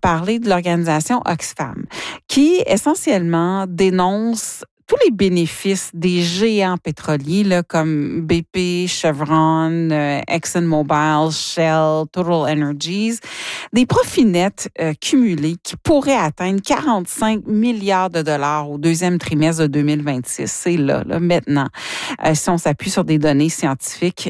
parler de l'organisation Oxfam, qui essentiellement dénonce tous les bénéfices des géants pétroliers là, comme BP, Chevron, ExxonMobil, Shell, Total Energies, des profits nets cumulés qui pourraient atteindre 45 milliards de dollars au deuxième trimestre de 2026. C'est là maintenant, si on s'appuie sur des données scientifiques.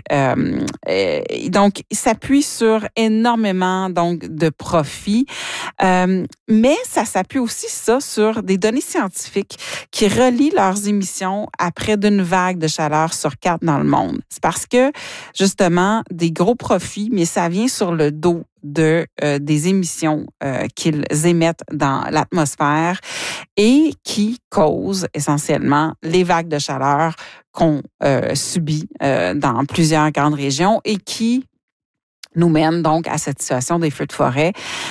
Donc, il s'appuie sur énormément donc de profits, mais ça s'appuie aussi sur des données scientifiques qui relient leurs émissions à près d'une vague de chaleur sur 4 dans le monde. C'est parce que, justement, des gros profits, mais ça vient sur le dos des émissions qu'ils émettent dans l'atmosphère et qui causent essentiellement les vagues de chaleur qu'on subit dans plusieurs grandes régions et qui nous mènent donc à cette situation des feux de forêt.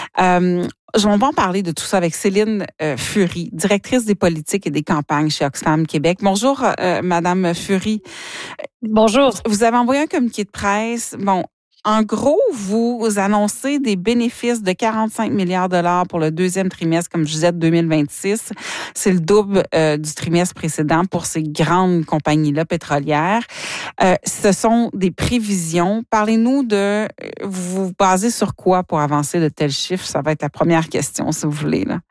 On va en parler de tout ça avec Céline Fury, directrice des politiques et des campagnes chez Oxfam Québec. Bonjour, Madame Fury. Bonjour. Vous avez envoyé un communiqué de presse. Bon, en gros, vous annoncez des bénéfices de 45 milliards de dollars pour le deuxième trimestre, comme je disais, de 2026. C'est le double du trimestre précédent pour ces grandes compagnies-là pétrolières. Ce sont des prévisions. Parlez-nous vous basez sur quoi pour avancer de tels chiffres? Ça va être la première question, si vous voulez, là.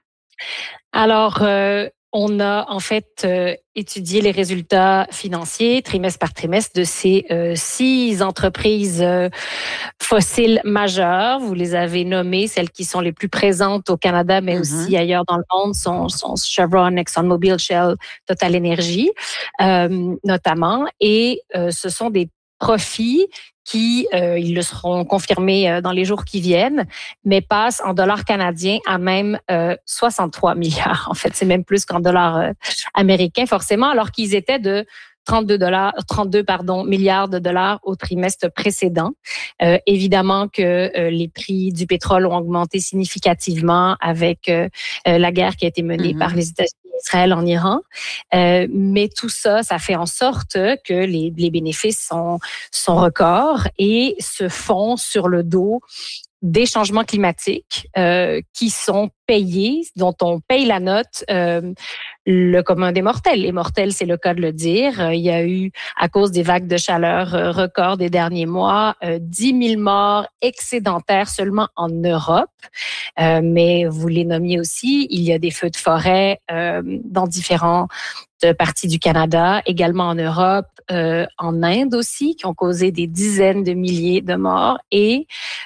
Alors, on a en fait étudié les résultats financiers trimestre par trimestre de ces 6 entreprises fossiles majeures. Vous les avez nommées, celles qui sont les plus présentes au Canada, mais aussi ailleurs dans le monde, sont Chevron, ExxonMobil, Shell, Total Energy, notamment. Et ce sont des profits qui, ils le seront confirmés dans les jours qui viennent, mais passent en dollars canadiens à même 63 milliards. En fait, c'est même plus qu'en dollars américains, forcément, alors qu'ils étaient de 32 milliards de dollars au trimestre précédent. Évidemment que les prix du pétrole ont augmenté significativement avec la guerre qui a été menée par les États-Unis et Israël en Iran. Mais tout ça, ça fait en sorte que les bénéfices sont records et se font sur le dos des changements climatiques qui sont payés, dont on paye la note le commun des mortels. Les mortels, c'est le cas de le dire. Il y a eu, à cause des vagues de chaleur records des derniers mois, 10 000 morts excédentaires seulement en Europe. Mais vous les nommiez aussi, il y a des feux de forêt dans différentes parties du Canada, également en Europe, en Inde aussi, qui ont causé des dizaines de milliers de morts. Et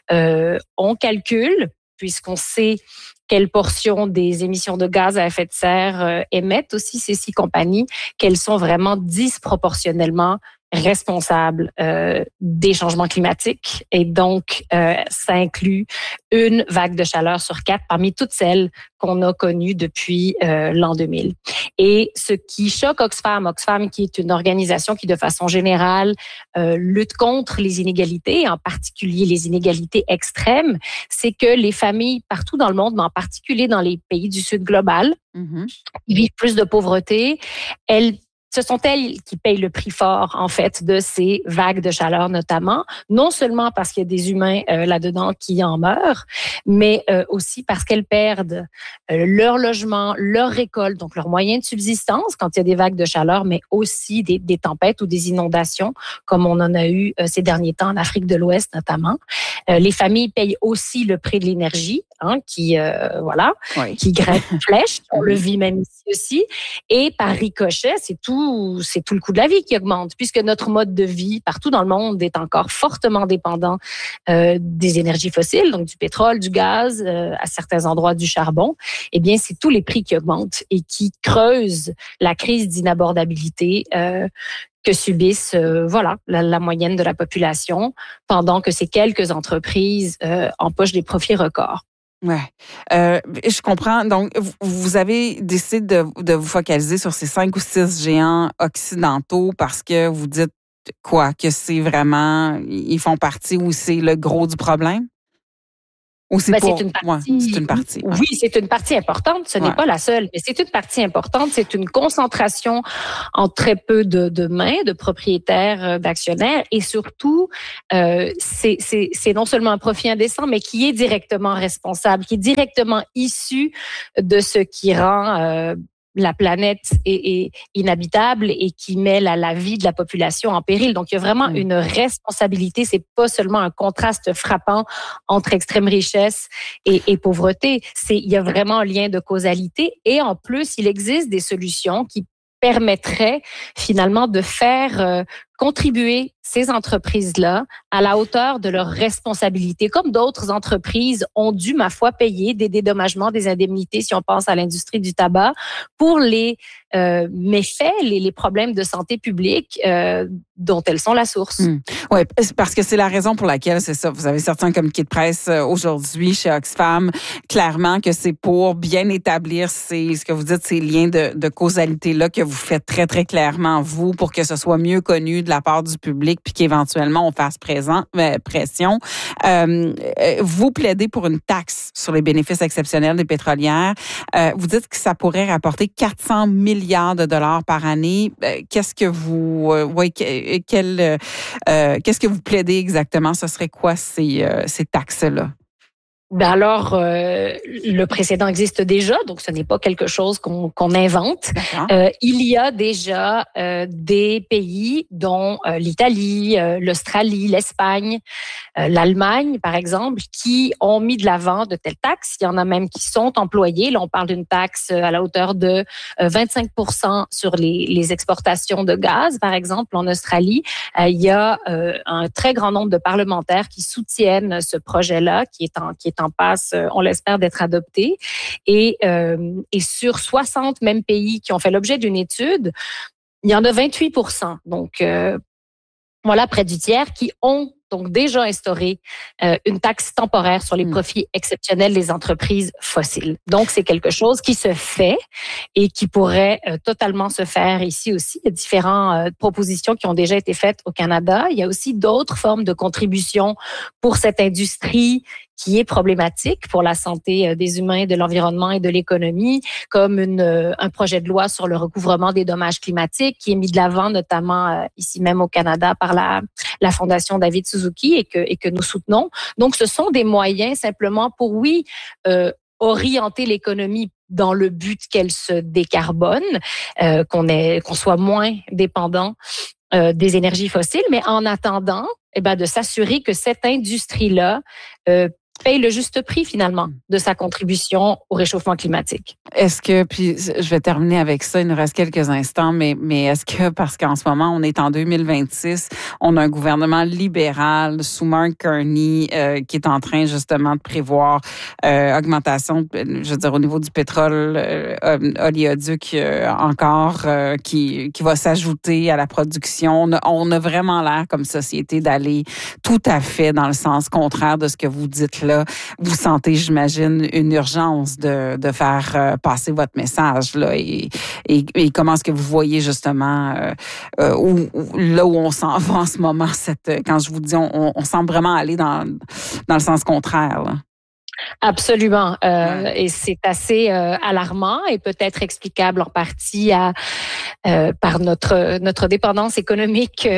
on calcule, puisqu'on sait quelle portion des émissions de gaz à effet de serre émettent aussi ces 6 compagnies, qu'elles sont vraiment disproportionnellement responsables des changements climatiques. Et donc, ça inclut une vague de chaleur sur 4 parmi toutes celles qu'on a connues depuis l'an 2000. Et ce qui choque Oxfam qui est une organisation qui, de façon générale, lutte contre les inégalités, en particulier les inégalités extrêmes, c'est que les familles partout dans le monde, mais en particulier dans les pays du Sud global, ils vivent plus de pauvreté. Ce sont elles qui payent le prix fort, en fait, de ces vagues de chaleur, notamment. Non seulement parce qu'il y a des humains là-dedans qui en meurent, mais aussi parce qu'elles perdent leur logement, leur récolte, donc leurs moyens de subsistance quand il y a des vagues de chaleur, mais aussi des tempêtes ou des inondations, comme on en a eu ces derniers temps en Afrique de l'Ouest, notamment. Les familles payent aussi le prix de l'énergie, qui grimpe une flèche. On le vit même ici aussi. Et par ricochet, c'est tout le coût de la vie qui augmente, puisque notre mode de vie partout dans le monde est encore fortement dépendant des énergies fossiles, donc du pétrole, du gaz, à certains endroits du charbon. Eh bien, c'est tous les prix qui augmentent et qui creusent la crise d'inabordabilité que subissent la moyenne de la population, pendant que ces quelques entreprises empochent des profits records. Ouais, je comprends. Donc, vous avez décidé de vous focaliser sur ces 5 ou 6 géants occidentaux parce que vous dites quoi? Que c'est vraiment, ils font partie ou c'est le gros du problème? Ou c'est c'est une partie. Ouais, c'est une partie. Ouais. Oui, c'est une partie importante. Ce n'est pas la seule, mais c'est une partie importante. C'est une concentration en très peu de mains, de propriétaires, d'actionnaires, et surtout, c'est non seulement un profit indécent, mais qui est directement responsable, qui est directement issu de ce qui rend la planète est inhabitable et qui met la vie de la population en péril. Donc, il y a vraiment une responsabilité. C'est pas seulement un contraste frappant entre extrême richesse et pauvreté. Il y a vraiment un lien de causalité. Et en plus, il existe des solutions qui permettraient finalement de faire contribuer ces entreprises-là à la hauteur de leurs responsabilités, comme d'autres entreprises ont dû, ma foi, payer des dédommagements, des indemnités, si on pense à l'industrie du tabac, pour les méfaits, les problèmes de santé publique dont elles sont la source. Oui, parce que c'est la raison pour laquelle, c'est ça, vous avez sorti un communiqué de presse aujourd'hui chez Oxfam, clairement que c'est pour bien établir ce que vous dites, ces liens de causalité-là que vous faites très, très clairement, vous, pour que ce soit mieux connu de la part du public, puis qu'éventuellement on fasse pression. Vous plaidez pour une taxe sur les bénéfices exceptionnels des pétrolières. Vous dites que ça pourrait rapporter 400 milliards de dollars par année. Qu'est-ce que vous, qu'est-ce que vous plaidez exactement? Ce serait quoi ces taxes-là? Ben alors, le précédent existe déjà, donc ce n'est pas quelque chose qu'on invente. Il y a déjà des pays, dont l'Italie, l'Australie, l'Espagne, l'Allemagne, par exemple, qui ont mis de l'avant de telles taxes. Il y en a même qui sont employés. Là, on parle d'une taxe à la hauteur de 25% sur les exportations de gaz, par exemple, en Australie. Il y a un très grand nombre de parlementaires qui soutiennent ce projet-là, qui est en passe, on l'espère, d'être adopté. Et sur 60 mêmes pays qui ont fait l'objet d'une étude, il y en a 28%. Donc, voilà, près du tiers qui ont donc déjà instauré une taxe temporaire sur les profits exceptionnels des entreprises fossiles. Donc, c'est quelque chose qui se fait et qui pourrait totalement se faire ici aussi. Il y a différentes propositions qui ont déjà été faites au Canada. Il y a aussi d'autres formes de contributions pour cette industrie qui est problématique pour la santé des humains, de l'environnement et de l'économie, comme un projet de loi sur le recouvrement des dommages climatiques qui est mis de l'avant notamment ici même au Canada par la Fondation David Suzuki et que nous soutenons. Donc, ce sont des moyens simplement pour, orienter l'économie dans le but qu'elle se décarbone, qu'on soit moins dépendant des énergies fossiles, mais en attendant, de s'assurer que cette industrie-là paye le juste prix, finalement, de sa contribution au réchauffement climatique. Est-ce que, puis je vais terminer avec ça, il nous reste quelques instants, mais est-ce que, parce qu'en ce moment, on est en 2026, on a un gouvernement libéral sous Mark Carney qui est en train, justement, de prévoir augmentation, je veux dire, au niveau du pétrole oléoduc encore, qui va s'ajouter à la production. On a vraiment l'air, comme société, d'aller tout à fait dans le sens contraire de ce que vous dites là. Vous sentez, j'imagine, une urgence de faire passer votre message là et comment est-ce que vous voyez justement là où on s'en va en ce moment, quand je vous dis on semble vraiment aller dans le sens contraire là. Absolument. Et c'est assez alarmant et peut-être explicable en partie par notre dépendance économique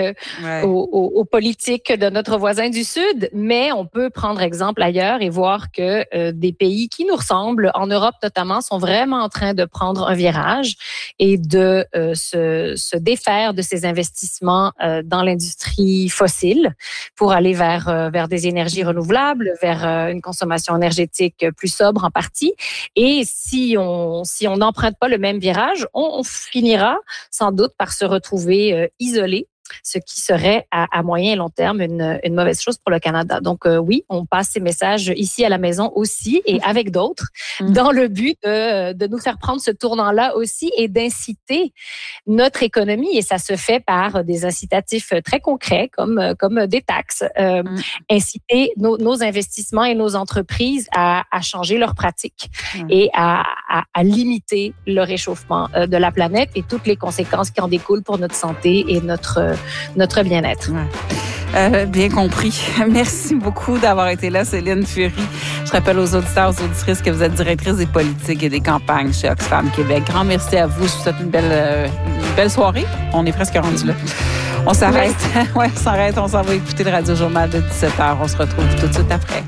aux politiques de notre voisin du Sud. Mais on peut prendre exemple ailleurs et voir que des pays qui nous ressemblent, en Europe notamment, sont vraiment en train de prendre un virage et de se défaire de ces investissements dans l'industrie fossile pour aller vers des énergies renouvelables, vers une consommation énergétique plus sobre en partie. Et si on n'emprunte pas le même virage, on finira sans doute par se retrouver isolé, ce qui serait à moyen et long terme une mauvaise chose pour le Canada. Donc oui, on passe ces messages ici à la maison aussi et avec d'autres dans le but de nous faire prendre ce tournant-là aussi et d'inciter notre économie. Et ça se fait par des incitatifs très concrets comme des taxes. Inciter nos investissements et nos entreprises à changer leurs pratiques et à limiter le réchauffement de la planète et toutes les conséquences qui en découlent pour notre santé et notre bien-être. Bien compris. Merci beaucoup d'avoir été là, Céline Fury. Je rappelle aux auditeurs, aux auditrices que vous êtes directrice des politiques et des campagnes chez Oxfam Québec. Grand merci à vous. Je vous souhaite une belle soirée. On est presque rendu là. On s'arrête. Oui, on s'arrête. On s'en va écouter le Radio Journal de 17h. On se retrouve tout de suite après.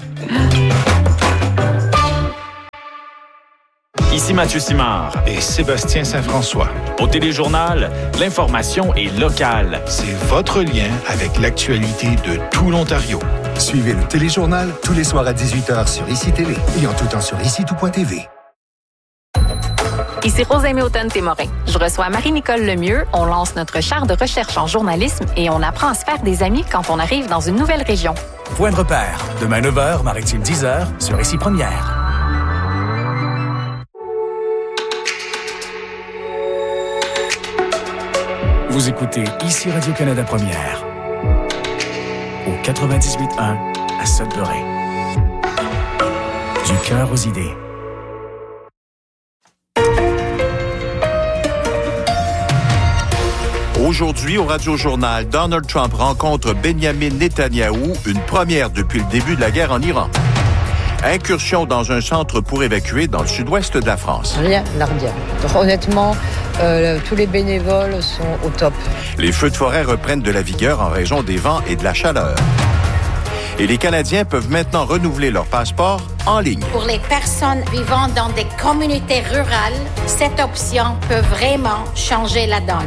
Ici Mathieu Simard et Sébastien Saint-François. Au Téléjournal, l'information est locale. C'est votre lien avec l'actualité de tout l'Ontario. Suivez le Téléjournal tous les soirs à 18h sur ICI TV et en tout temps sur ICI-tout.tv. Ici Rosalie Houghton-Témorin. Je reçois Marie-Nicole Lemieux. On lance notre char de recherche en journalisme et on apprend à se faire des amis quand on arrive dans une nouvelle région. Point de repère. Demain 9h, Maritime 10h, sur ICI Première. Vous écoutez ici Radio-Canada Première. Au 98.1 à Sudbury. Du cœur aux idées. Aujourd'hui, au Radio Journal, Donald Trump rencontre Benjamin Netanyahou, une première depuis le début de la guerre en Iran. Incursion dans un centre pour évacuer dans le sud-ouest de la France. Rien n'a rien. Donc, honnêtement, tous les bénévoles sont au top. Les feux de forêt reprennent de la vigueur en raison des vents et de la chaleur. Et les Canadiens peuvent maintenant renouveler leur passeport en ligne. Pour les personnes vivant dans des communautés rurales, cette option peut vraiment changer la donne.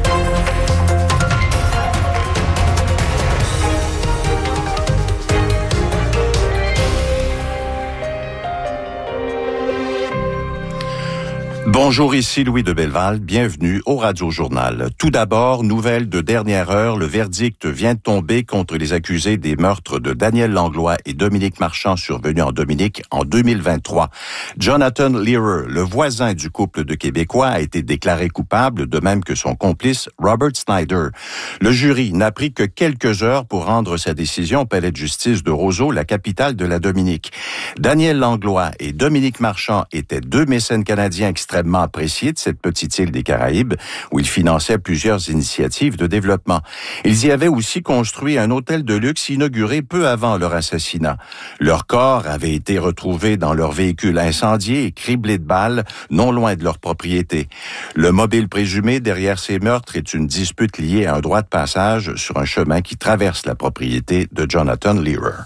Bonjour, ici Louis de Belleval. Bienvenue au Radio Journal. Tout d'abord, nouvelle de dernière heure, le verdict vient de tomber contre les accusés des meurtres de Daniel Langlois et Dominique Marchand survenus en Dominique en 2023. Jonathan Learer, le voisin du couple de Québécois, a été déclaré coupable, de même que son complice Robert Snyder. Le jury n'a pris que quelques heures pour rendre sa décision au palais de justice de Roseau, la capitale de la Dominique. Daniel Langlois et Dominique Marchand étaient deux mécènes canadiens extrêmement appréciés de cette petite île des Caraïbes, où ils finançaient plusieurs initiatives de développement. Ils y avaient aussi construit un hôtel de luxe inauguré peu avant leur assassinat. Leur corps avait été retrouvé dans leur véhicule incendié et criblé de balles, non loin de leur propriété. Le mobile présumé derrière ces meurtres est une dispute liée à un droit de passage sur un chemin qui traverse la propriété de Jonathan Learer.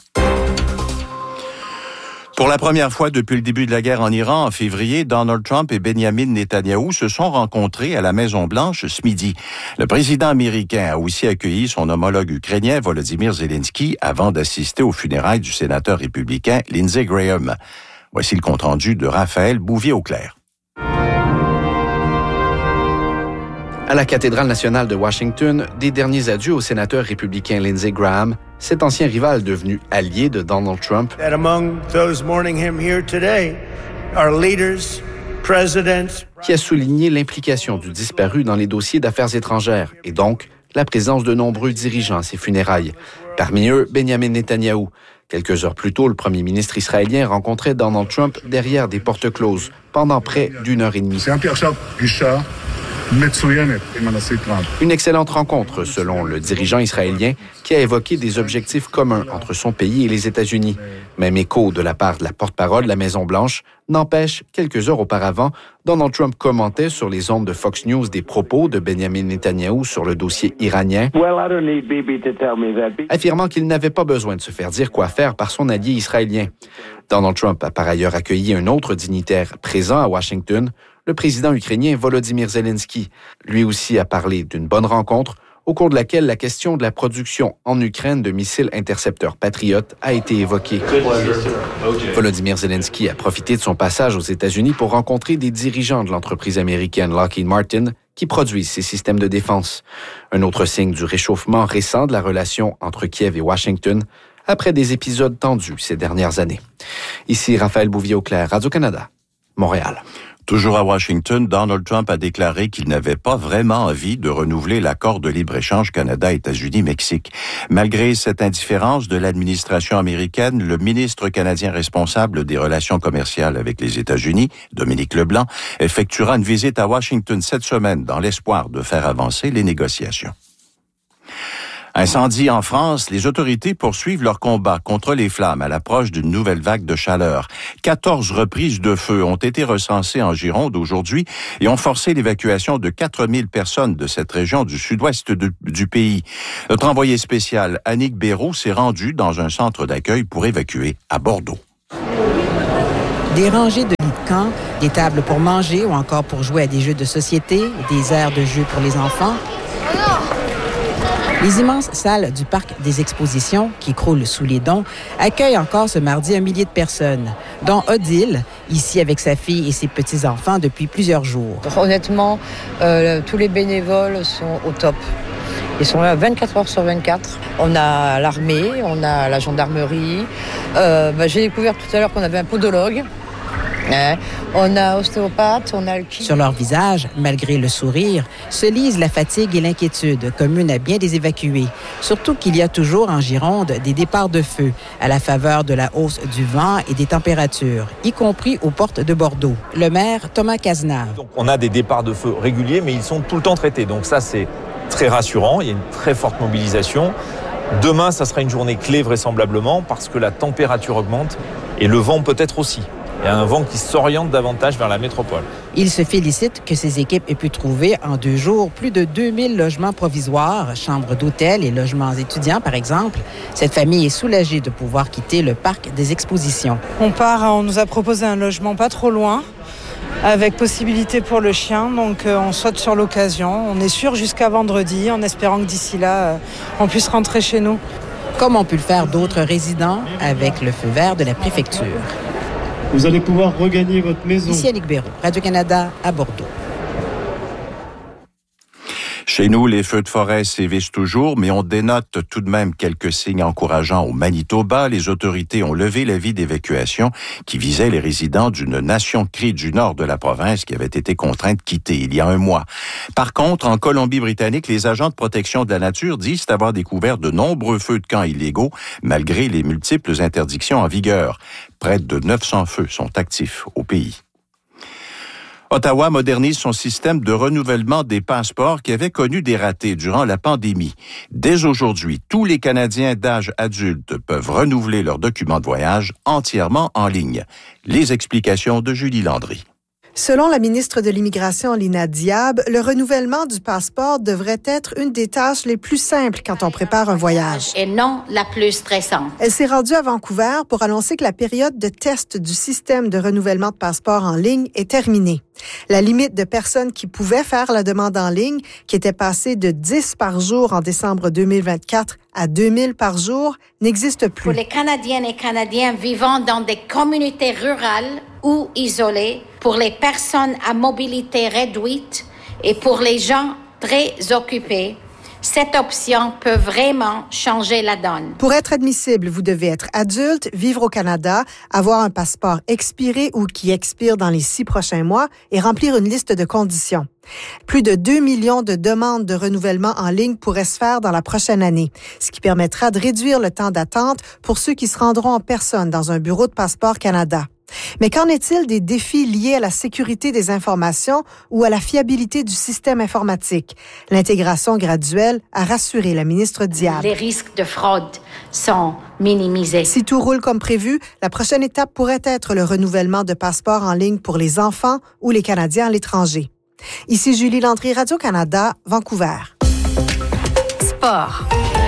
Pour la première fois depuis le début de la guerre en Iran, en février, Donald Trump et Benjamin Netanyahou se sont rencontrés à la Maison-Blanche ce midi. Le président américain a aussi accueilli son homologue ukrainien Volodymyr Zelensky avant d'assister aux funérailles du sénateur républicain Lindsey Graham. Voici le compte-rendu de Raphaël Bouvier-Auclair. À la cathédrale nationale de Washington, des derniers adieux au sénateur républicain Lindsey Graham, cet ancien rival devenu allié de Donald Trump. And among those mourning him here today are leaders, presidents, qui a souligné l'implication du disparu dans les dossiers d'affaires étrangères et donc la présence de nombreux dirigeants à ses funérailles. Parmi eux, Benjamin Netanyahou. Quelques heures plus tôt, le premier ministre israélien rencontrait Donald Trump derrière des portes closes pendant près d'une heure et demie. Une excellente rencontre, selon le dirigeant israélien, qui a évoqué des objectifs communs entre son pays et les États-Unis. Même écho de la part de la porte-parole de la Maison-Blanche. N'empêche, quelques heures auparavant, Donald Trump commentait sur les ondes de Fox News des propos de Benjamin Netanyahou sur le dossier iranien, affirmant qu'il n'avait pas besoin de se faire dire quoi faire par son allié israélien. Donald Trump a par ailleurs accueilli un autre dignitaire présent à Washington, le président ukrainien Volodymyr Zelensky. Lui aussi a parlé d'une bonne rencontre au cours de laquelle la question de la production en Ukraine de missiles intercepteurs Patriot a été évoquée. Volodymyr Zelensky a profité de son passage aux États-Unis pour rencontrer des dirigeants de l'entreprise américaine Lockheed Martin qui produisent ces systèmes de défense. Un autre signe du réchauffement récent de la relation entre Kiev et Washington après des épisodes tendus ces dernières années. Ici Raphaël Bouvier-Auclair, Radio-Canada, Montréal. Toujours à Washington, Donald Trump a déclaré qu'il n'avait pas vraiment envie de renouveler l'accord de libre-échange Canada-États-Unis-Mexique. Malgré cette indifférence de l'administration américaine, le ministre canadien responsable des relations commerciales avec les États-Unis, Dominique Leblanc, effectuera une visite à Washington cette semaine dans l'espoir de faire avancer les négociations. Incendie en France, les autorités poursuivent leur combat contre les flammes à l'approche d'une nouvelle vague de chaleur. 14 reprises de feu ont été recensées en Gironde aujourd'hui et ont forcé l'évacuation de 4000 personnes de cette région du sud-ouest du pays. Notre envoyé spécial, Annick Béraud, s'est rendu dans un centre d'accueil pour évacuer à Bordeaux. Des rangées de lits de camp, des tables pour manger ou encore pour jouer à des jeux de société, des aires de jeux pour les enfants. Les immenses salles du parc des expositions, qui croulent sous les dons, accueillent encore ce mardi 1 millier de personnes, dont Odile, ici avec sa fille et ses petits-enfants depuis plusieurs jours. Honnêtement, tous les bénévoles sont au top. Ils sont là 24 heures sur 24. On a l'armée, on a la gendarmerie. J'ai découvert tout à l'heure qu'on avait un podologue. On a ostéopathe, on a le kiné. Sur leur visage, malgré le sourire, se lisent la fatigue et l'inquiétude commune à bien des évacués. Surtout qu'il y a toujours en Gironde des départs de feu à la faveur de la hausse du vent et des températures, y compris aux portes de Bordeaux. Le maire, Thomas Cazenave. Donc, on a des départs de feu réguliers, mais ils sont tout le temps traités. Donc ça, c'est très rassurant. Il y a une très forte mobilisation. Demain, ça sera une journée clé vraisemblablement parce que la température augmente et le vent peut-être aussi. Il y a un vent qui s'oriente davantage vers la métropole. Il se félicite que ses équipes aient pu trouver en 2 jours plus de 2000 logements provisoires, chambres d'hôtel et logements étudiants, par exemple. Cette famille est soulagée de pouvoir quitter le parc des expositions. On nous a proposé un logement pas trop loin, avec possibilité pour le chien, donc on saute sur l'occasion. On est sûr jusqu'à vendredi, en espérant que d'ici là, on puisse rentrer chez nous. Comme ont pu le faire d'autres résidents, avec le feu vert de la préfecture. Vous allez pouvoir regagner votre maison. Ici Annick Béraud, Radio-Canada, à Bordeaux. Chez nous, les feux de forêt sévissent toujours, mais on dénote tout de même quelques signes encourageants au Manitoba. Les autorités ont levé l'avis d'évacuation qui visait les résidents d'une nation crie du nord de la province qui avait été contrainte de quitter il y a un mois. Par contre, en Colombie-Britannique, les agents de protection de la nature disent avoir découvert de nombreux feux de camp illégaux malgré les multiples interdictions en vigueur. Près de 900 feux sont actifs au pays. Ottawa modernise son système de renouvellement des passeports qui avait connu des ratés durant la pandémie. Dès aujourd'hui, tous les Canadiens d'âge adulte peuvent renouveler leurs documents de voyage entièrement en ligne. Les explications de Julie Landry. Selon la ministre de l'Immigration, Lina Diab, le renouvellement du passeport devrait être une des tâches les plus simples quand on prépare un voyage. Et non la plus stressante. Elle s'est rendue à Vancouver pour annoncer que la période de test du système de renouvellement de passeport en ligne est terminée. La limite de personnes qui pouvaient faire la demande en ligne, qui était passée de 10 par jour en décembre 2024 à 2000 par jour, n'existe plus. Pour les Canadiennes et Canadiens vivant dans des communautés rurales ou isolées, pour les personnes à mobilité réduite et pour les gens très occupés, cette option peut vraiment changer la donne. Pour être admissible, vous devez être adulte, vivre au Canada, avoir un passeport expiré ou qui expire dans les 6 prochains mois et remplir une liste de conditions. Plus de 2 millions de demandes de renouvellement en ligne pourraient se faire dans la prochaine année, ce qui permettra de réduire le temps d'attente pour ceux qui se rendront en personne dans un bureau de Passeport Canada. Mais qu'en est-il des défis liés à la sécurité des informations ou à la fiabilité du système informatique? L'intégration graduelle a rassuré la ministre Diab. Les risques de fraude sont minimisés. Si tout roule comme prévu, la prochaine étape pourrait être le renouvellement de passeports en ligne pour les enfants ou les Canadiens à l'étranger. Ici Julie Landry, Radio-Canada, Vancouver. Sport.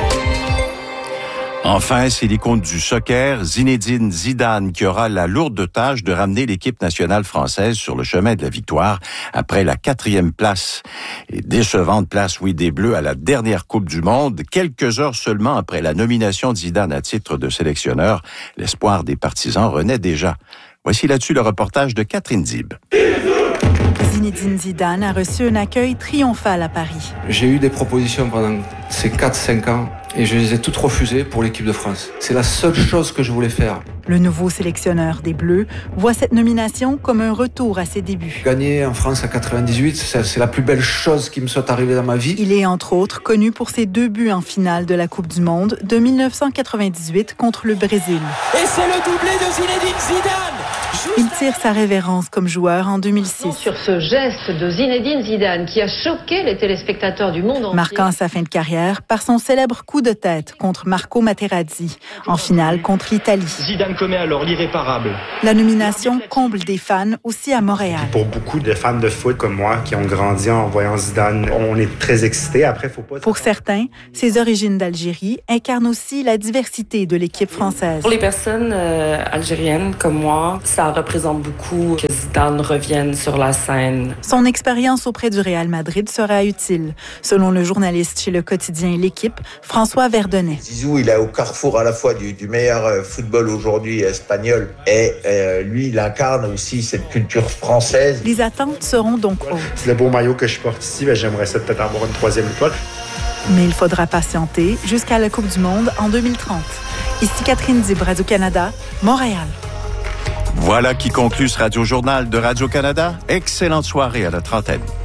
Enfin, c'est l'icône du soccer, Zinedine Zidane, qui aura la lourde tâche de ramener l'équipe nationale française sur le chemin de la victoire après la 4e place et décevante place, oui, des Bleus à la dernière Coupe du Monde. Quelques heures seulement après la nomination de Zidane à titre de sélectionneur, l'espoir des partisans renaît déjà. Voici là-dessus le reportage de Catherine Dib. Zinedine Zidane a reçu un accueil triomphal à Paris. J'ai eu des propositions pendant ces 4-5 ans et je les ai toutes refusées pour l'équipe de France. C'est la seule chose que je voulais faire. Le nouveau sélectionneur des Bleus voit cette nomination comme un retour à ses débuts. Gagner en France à 98, c'est la plus belle chose qui me soit arrivée dans ma vie. Il est entre autres connu pour ses 2 buts en finale de la Coupe du Monde de 1998 contre le Brésil. Et c'est le doublé de Zinedine Zidane, Il tire sa révérence comme joueur en 2006. Sur ce geste de Zinedine Zidane qui a choqué les téléspectateurs du monde entier. Marquant sa fin de carrière par son célèbre coup de tête contre Marco Materazzi en finale contre l'Italie. Zidane commet alors l'irréparable. La nomination comble des fans aussi à Montréal. Pour beaucoup de fans de foot comme moi qui ont grandi en voyant Zidane, on est très excités. Après, faut pas... Pour certains, ses origines d'Algérie incarnent aussi la diversité de l'équipe française. Pour les personnes algériennes comme moi, ça représente beaucoup que Zidane revienne sur la scène. Son expérience auprès du Real Madrid sera utile, selon le journaliste chez le quotidien L'Équipe, François Verdonnet. Zizou, il est au carrefour à la fois du meilleur football aujourd'hui espagnol et lui, il incarne aussi cette culture française. Les attentes seront donc hautes. C'est le beau maillot que je porte ici, j'aimerais ça peut-être avoir une 3e étoile. Mais il faudra patienter jusqu'à la Coupe du Monde en 2030. Ici Catherine Dib, Radio-Canada, Montréal. Voilà qui conclut ce Radio-Journal de Radio-Canada. Excellente soirée à la trentaine.